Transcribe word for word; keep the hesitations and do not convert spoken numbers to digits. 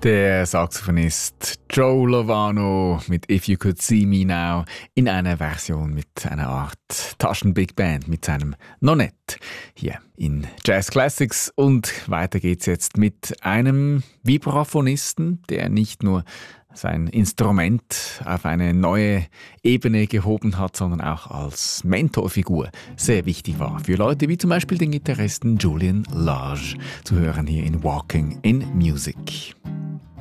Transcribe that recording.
Der Saxophonist Joe Lovano mit If You Could See Me Now in einer Version mit einer Art Taschen-Big Band mit seinem Nonett hier in Jazz Classics. Und weiter geht's jetzt mit einem Vibraphonisten, der nicht nur sein Instrument auf eine neue Ebene gehoben hat, sondern auch als Mentorfigur sehr wichtig war für Leute wie zum Beispiel den Gitarristen Julian Lage, zu hören hier in Walking in Music.